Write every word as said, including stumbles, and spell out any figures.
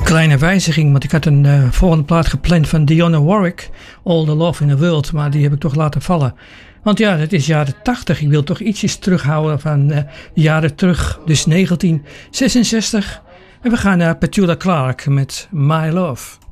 Kleine wijziging, want ik had een uh, volgende plaat gepland van Dionne Warwick, All the Love in the World, maar die heb ik toch laten vallen. Want ja, het is jaren tachtig, ik wil toch ietsjes terughouden van uh, jaren terug, dus negentien zesenzestig. En we gaan naar Petula Clark met My Love.